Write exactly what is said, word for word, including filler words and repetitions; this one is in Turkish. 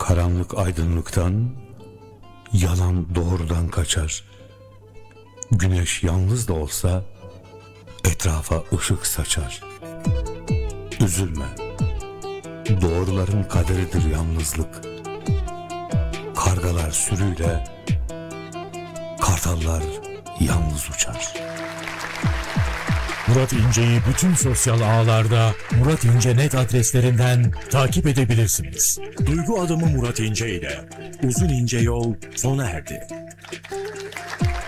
Karanlık aydınlıktan, yalan doğrudan kaçar. Güneş yalnız da olsa etrafa ışık saçar. Üzülme, doğruların kaderidir yalnızlık. Kargalar sürüyle, kartallar yalnız uçar. Murat İnce'yi bütün sosyal ağlarda Murat İnce net adreslerinden takip edebilirsiniz. Duygu adamı Murat İnce ile Uzun İnce Yol sona erdi.